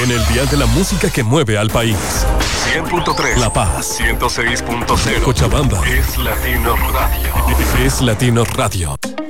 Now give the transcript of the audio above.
En el dial de la música que mueve al país. 100.3 La Paz. 106.0 Cochabamba. Es Latino Radio. Es Latino Radio.